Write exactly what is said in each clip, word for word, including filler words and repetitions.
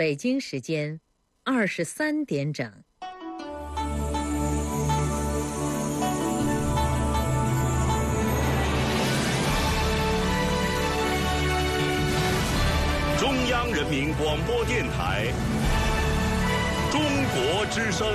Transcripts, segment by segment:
北京时间二十三点整。 中央人民广播电台《中国之声》。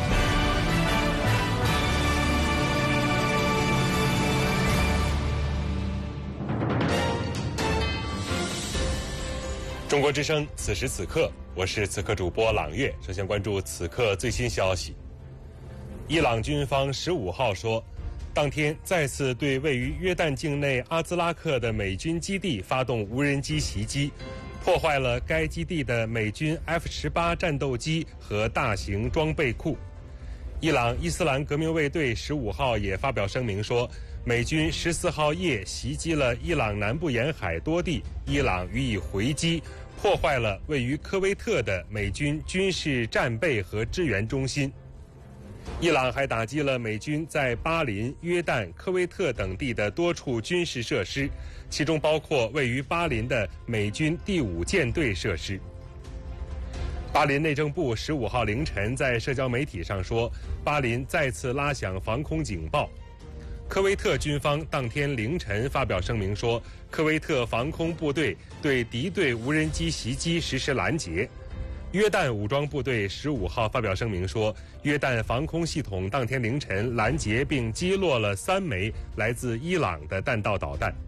中国之声，此时此刻，我是此刻主播朗月。首先关注此刻最新消息。伊朗军方十五号说，当天再次对位于约旦境内阿兹拉克的美军基地发动无人机袭击，破坏了该基地的美军 F 十八 战斗机和大型装备库。伊朗伊斯兰革命卫队十五号也发表声明说，美军十四号夜袭击了伊朗南部沿海多地，伊朗予以回击，破坏了位于科威特的美军军事战备和支援中心。伊朗还打击了美军在巴林、约旦、科威特等地的多处军事设施，其中包括位于巴林的美军第五舰队设施。巴林内政部十五号凌晨在社交媒体上说，巴林再次拉响防空警报。科威特军方当天凌晨发表声明说，科威特防空部队对敌对无人机袭击实施拦截。约旦武装部队十五号发表声明说，约旦防空系统当天凌晨拦截并击落了三枚来自伊朗的弹道导弹。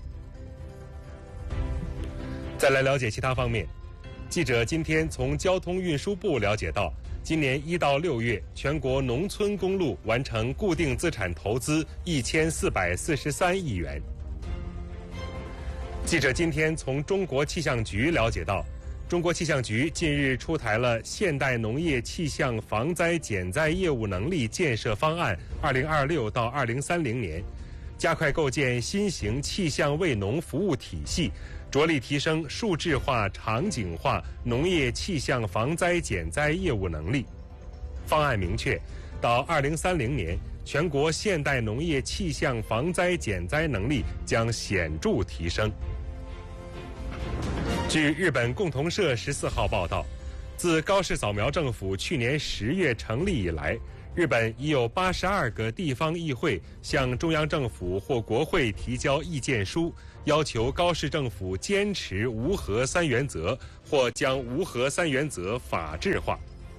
再来了解其他方面。记者今天从交通运输部了解到，今年一到六月，全国农村公路完成固定资产投资一千四百四十三亿元。记者今天从中国气象局了解到，中国气象局近日出台了现代农业气象防灾减灾业务能力建设方案二零二六到二零三零年，加快构建新型气象卫农服务体系，着力提升数字化、场景化农业气象防灾减灾业务能力。方案明确，到二零三零年，全国现代农业气象防灾减灾能力将显著提升。据日本共同社十四号报道，自高市早苗政府去年十月成立以来，日本已有八十二个地方议会向中央政府或国会提交意见书，要求高市政府坚持无核三原则，或将无核三原则法制化。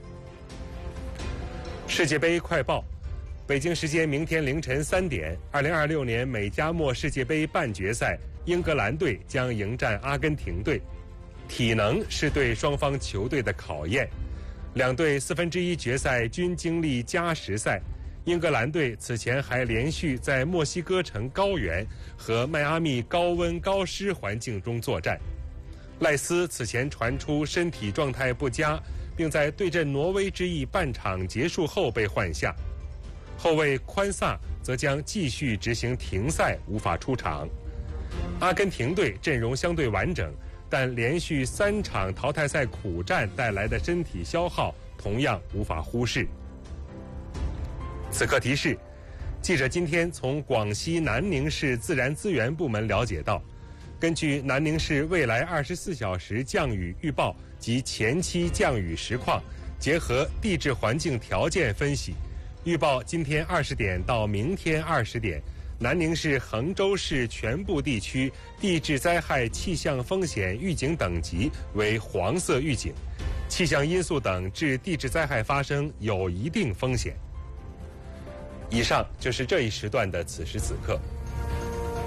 世界杯快报，北京时间明天凌晨三点，二零二六年美加墨世界杯半决赛，英格兰队将迎战阿根廷队。体能是对双方球队的考验。两队四分之一决赛均经历加时赛，英格兰队此前还连续在墨西哥城高原和迈阿密高温高湿环境中作战。赖斯此前传出身体状态不佳，并在对阵挪威之役半场结束后被换下。后卫宽萨则将继续执行停赛，无法出场。阿根廷队阵容相对完整，但连续三场淘汰赛苦战带来的身体消耗同样无法忽视。此刻提示，记者今天从广西南宁市自然资源部门了解到，根据南宁市未来二十四小时降雨预报及前期降雨实况，结合地质环境条件分析，预报今天二十点到明天二十点，南宁市、衡州市全部地区地质灾害气象风险预警等级为黄色预警，气象因素等致地质灾害发生有一定风险。以上就是这一时段的此时此刻。